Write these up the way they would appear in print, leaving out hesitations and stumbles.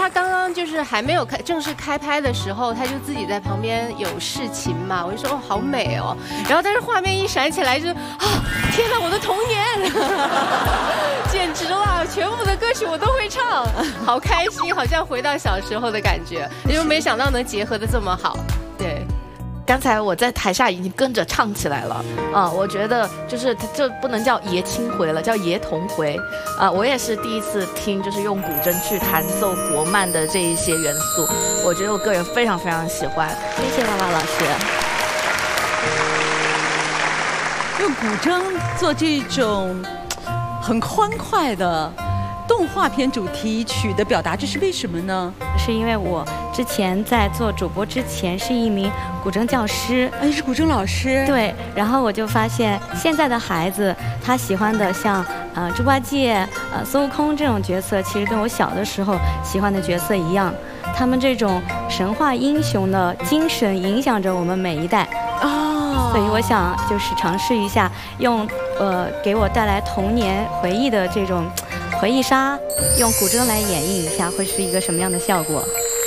刚刚就是还没有正式开拍的时候，他就自己在旁边有试琴嘛，我就说哦好美哦，然后但是画面一闪起来就天哪，我的童年，简直了，全部的歌曲我都会唱，好开心，好像回到小时候的感觉，因为没想到能结合得这么好，对。 刚才我在台下已经跟着唱起来了我觉得就是这不能叫爷青回了，叫爷童回我也是第一次听，就是用古筝去弹奏国漫的这一些元素，我觉得我个人非常非常喜欢。 谢谢娃娃老师。 用古筝做这种很欢快的动画片主题曲的表达，这是为什么呢？ 是因为我之前在做主播之前是一名古筝教师， 你是古筝老师？ 对，然后我就发现现在的孩子他喜欢的像猪八戒、孙悟空这种角色，其实跟我小的时候喜欢的角色一样，他们这种神话英雄的精神影响着我们每一代所以我想就是尝试一下用给我带来童年回忆的这种回忆杀，用古筝来演绎一下，会是一个什么样的效果？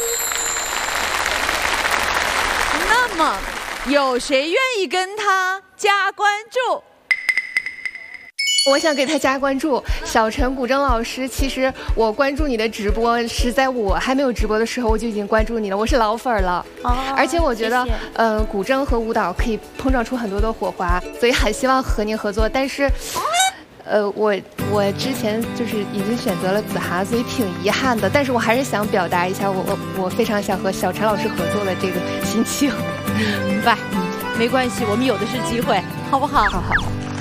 那么，有谁愿意跟他加关注？ 我想给他加关注，小陈古筝老师。其实我关注你的直播是在我还没有直播的时候，我就已经关注你了，我是老粉了。而且我觉得，古筝和舞蹈可以碰撞出很多的火花，所以很希望和您合作。但是，我之前就是已经选择了子涵，所以挺遗憾的。但是我还是想表达一下我非常想和小陈老师合作的这个心情。 明白，没关系，我们有的是机会，好不好？ 好。